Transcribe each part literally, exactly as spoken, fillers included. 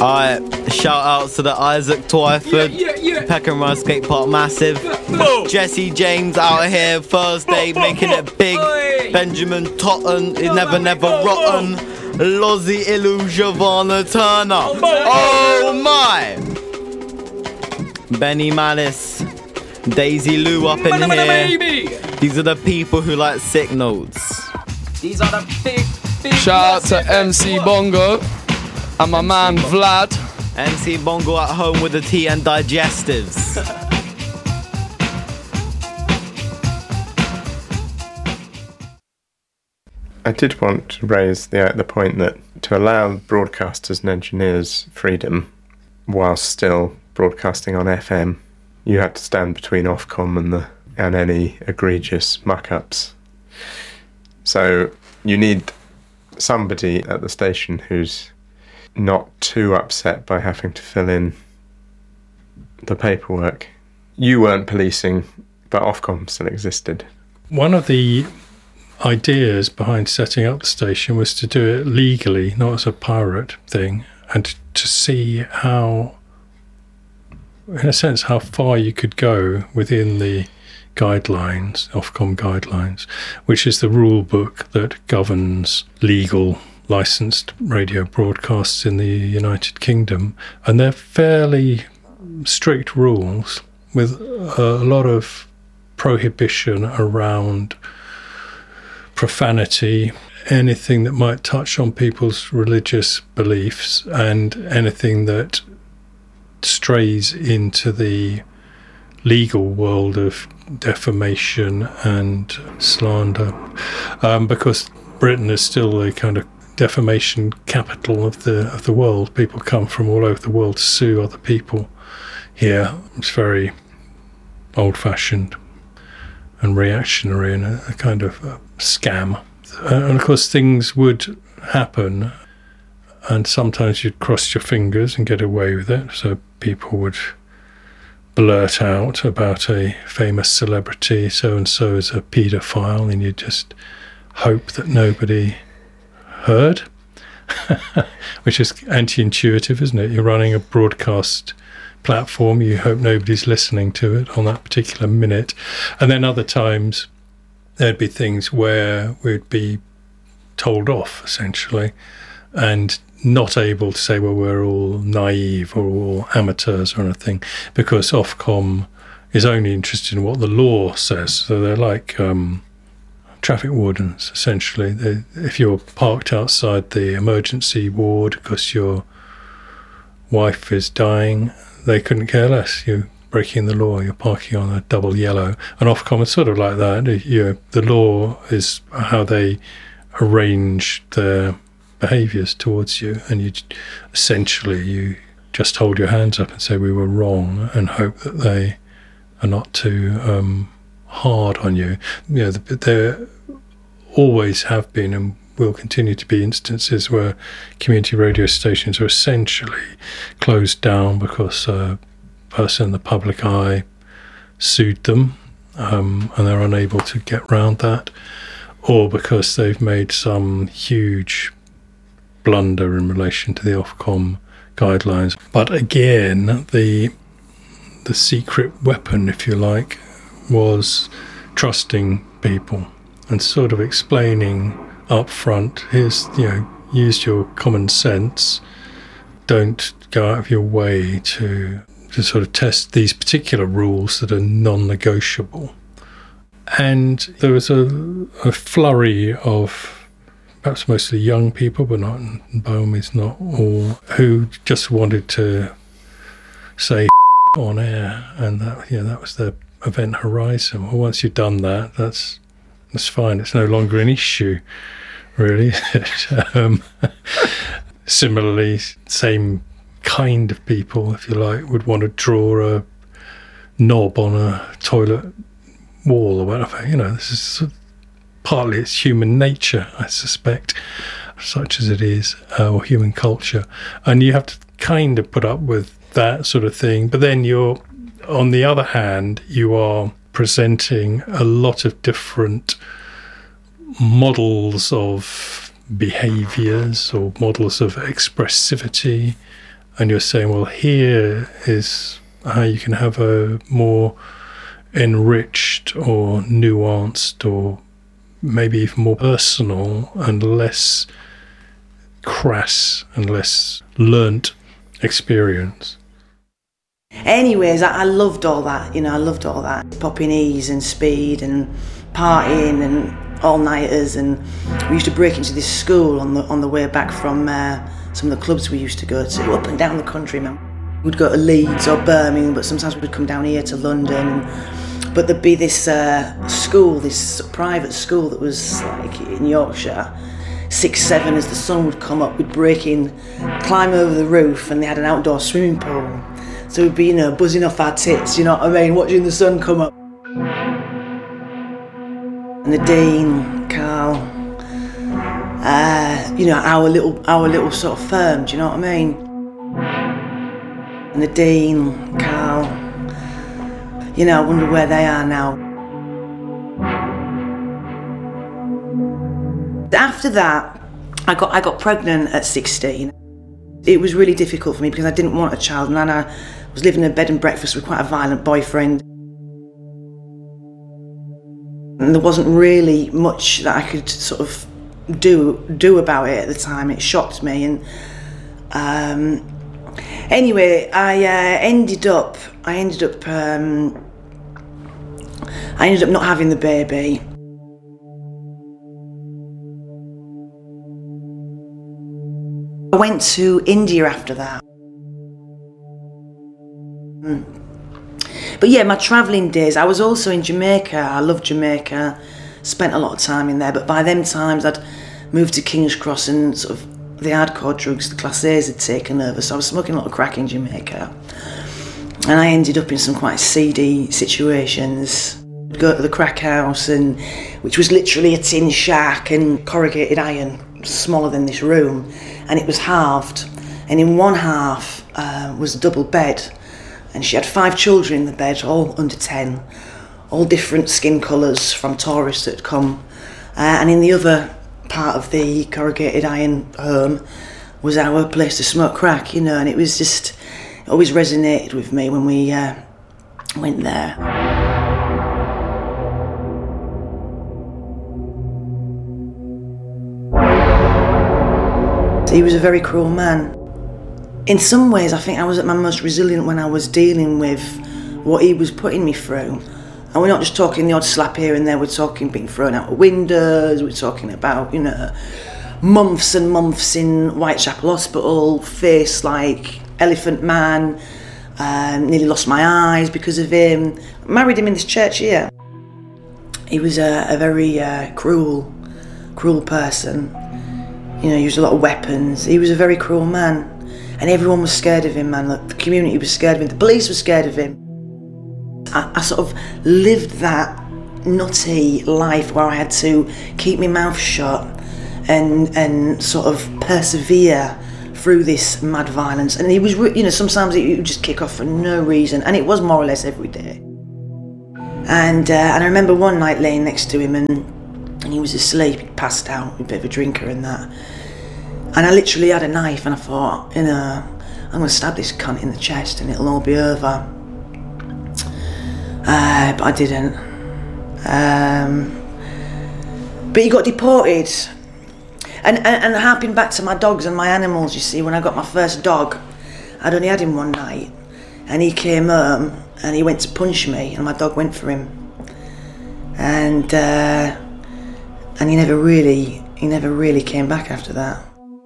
Alright, shout outs to the Isaac Twyford, yeah, yeah, yeah. Peckham Run Skate Park Massive, Boom. Jesse James out here Thursday making it big, Oi. Benjamin Totten is never never rotten, Lozzie Ilu Giovanna Turner, oh my, Benny Malice, Daisy Lou up in Mana, mana, here. baby. These are the people who like sick notes. These are the big, big. Shout out to blessings. M C Bongo and my man Vlad. M C Bongo at home with the tea and digestives. I did want to raise the the point that to allow broadcasters and engineers freedom whilst still broadcasting on F M, you had to stand between Ofcom and the and any egregious muck-ups. So you need somebody at the station who's not too upset by having to fill in the paperwork. You weren't policing, but Ofcom still existed. One of the ideas behind setting up the station was to do it legally, not as a pirate thing, and to see how, in a sense, how far you could go within the guidelines, Ofcom guidelines, which is the rule book that governs legal licensed radio broadcasts in the United Kingdom. And they're fairly strict rules with a lot of prohibition around profanity, anything that might touch on people's religious beliefs, and anything that strays into the legal world of defamation and slander, um, because Britain is still the kind of defamation capital of the of the world. People come from all over the world to sue other people here. It's very old-fashioned and reactionary and a, a kind of a scam. Uh, and of course things would happen, and sometimes you'd cross your fingers and get away with it. So people would blurt out about a famous celebrity, so-and-so is a paedophile, and you just hope that nobody heard, which is anti-intuitive, isn't it? You're running a broadcast platform, you hope nobody's listening to it on that particular minute. And then other times there'd be things where we'd be told off, essentially, and not able to say, well, we're all naive or all amateurs or anything, because Ofcom is only interested in what the law says. So they're like um, traffic wardens, essentially. They, if you're parked outside the emergency ward because your wife is dying, they couldn't care less. You're breaking the law, you're parking on a double yellow. And Ofcom is sort of like that. You, the law is how they arrange their behaviours towards you, and you essentially you just hold your hands up and say we were wrong and hope that they are not too um, hard on you. You know, there always have been and will continue to be instances where community radio stations are essentially closed down because a person in the public eye sued them um, and they're unable to get round that, or because they've made some huge blunder in relation to the Ofcom guidelines. But again, the the secret weapon, if you like, was trusting people and sort of explaining up front, here's, you know, use your common sense, don't go out of your way to to sort of test these particular rules that are non-negotiable. And there was a, a flurry of perhaps mostly young people, but not, by all means not all, who just wanted to say on air, and that, you know, that was their event horizon. Well, once you've done that, that's that's fine. It's no longer an issue, really. um, similarly, same kind of people, if you like, would want to draw a knob on a toilet wall or whatever. You know, this is sort of, partly it's human nature, I suspect, such as it is, uh, or human culture. And you have to kind of put up with that sort of thing. But then you're, on the other hand, you are presenting a lot of different models of behaviours or models of expressivity and you're saying, well, here is how you can have a more enriched or nuanced or maybe even more personal and less crass and less learnt experience. Anyways, I, I loved all that, you know, I loved all that. Popping E's and speed and partying and all-nighters, and we used to break into this school on the on the way back from uh, some of the clubs we used to go to, up and down the country, man. We'd go to Leeds or Birmingham, but sometimes we'd come down here to London. And, but there'd be this uh, school, this private school that was like in Yorkshire, six, seven, as the sun would come up, we'd break in, climb over the roof, and they had an outdoor swimming pool. So we'd be, you know, buzzing off our tits, you know what I mean, watching the sun come up. And the Dean, Carl, uh, you know, our little, our little sort of firm, do you know what I mean? And the Dean, Carl, you know, I wonder where they are now. After that, I got I got pregnant at sixteen. It was really difficult for me because I didn't want a child, and I was living in a bed and breakfast with quite a violent boyfriend. And there wasn't really much that I could sort of do do about it at the time. It shocked me, and um, anyway, I uh, ended up I ended up um, I ended up not having the baby. I went to India after that. Mm. But yeah, my travelling days, I was also in Jamaica. I loved Jamaica, spent a lot of time in there, but by them times I'd moved to King's Cross and sort of the hardcore drugs, the Class A's had taken over, so I was smoking a lot of crack in Jamaica. And I ended up in some quite seedy situations. I'd go to the crack house, and which was literally a tin shack and corrugated iron, smaller than this room, and it was halved, and in one half uh, was a double bed, and she had five children in the bed, all under ten, all different skin colours from tourists that had come, uh, and in the other part of the corrugated iron home was our place to smoke crack, you know, and it was just, it always resonated with me when we uh, went there. He was a very cruel man. In some ways, I think I was at my most resilient when I was dealing with what he was putting me through. And we're not just talking the odd slap here and there, we're talking being thrown out of windows, we're talking about, you know, months and months in Whitechapel Hospital, face like Elephant Man, um, nearly lost my eyes because of him. Married him in this church here. He was a, a very uh, cruel, cruel person. You know, he used a lot of weapons. He was a very cruel man. And everyone was scared of him, man. The community was scared of him. The police were scared of him. I, I sort of lived that nutty life where I had to keep my mouth shut and and sort of persevere through this mad violence. And he was, you know, sometimes it would just kick off for no reason. And it was more or less every day. And, uh, and I remember one night laying next to him, and and he was asleep, he'd passed out, a bit of a drinker and that. And I literally had a knife, and I thought, you know, I'm going to stab this cunt in the chest and it'll all be over. Uh, but I didn't. Um, but he got deported. And, and, and harping back to my dogs and my animals, you see, when I got my first dog, I'd only had him one night. And he came home and he went to punch me, and my dog went for him. And... Uh, And he never really, he never really came back after that.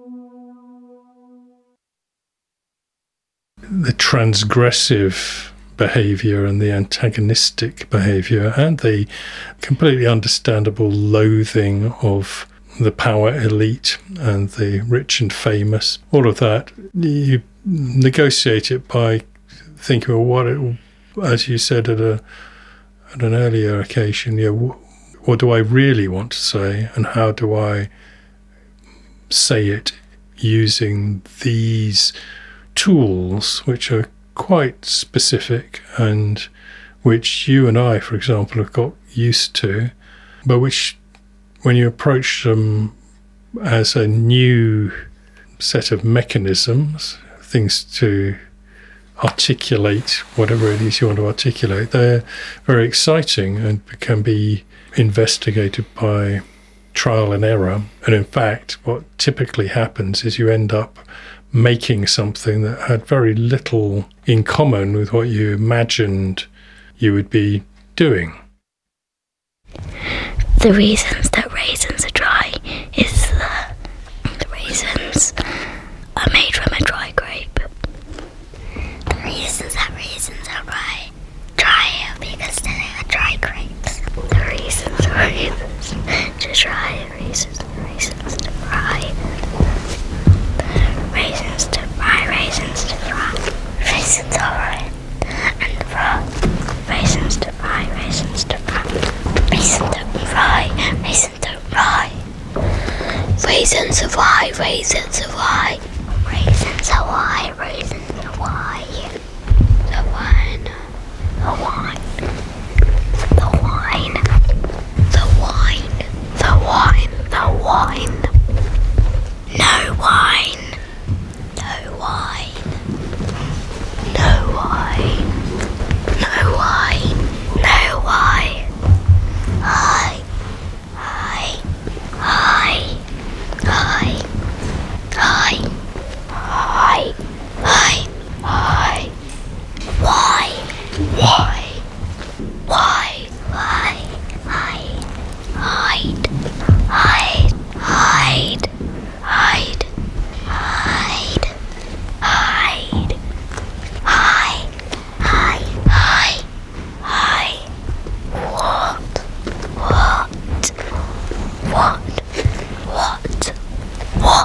The transgressive behaviour and the antagonistic behaviour and the completely understandable loathing of the power elite and the rich and famous, all of that, you negotiate it by thinking, well, what it, as you said at a at an earlier occasion, you know, what do I really want to say, and how do I say it using these tools, which are quite specific and which you and I, for example, have got used to, but which, when you approach them as a new set of mechanisms things to articulate whatever it is you want to articulate. They're very exciting and can be investigated by trial and error. And in fact, what typically happens is you end up making something that had very little in common with what you imagined you would be doing. The reasons that raisins are dry is that the raisins are made from a dry grape. The reasons that raisins are dry, dry are because they are dry grapes. The reasons raisins to dry, raisins, raisins to fry. Raisins to fry, raisins to fry. Raisins are right and fry. Raisins to fry, raisins to fry. Raisins don't fry, raisins don't fry. Raisins to fry, raisins to fry.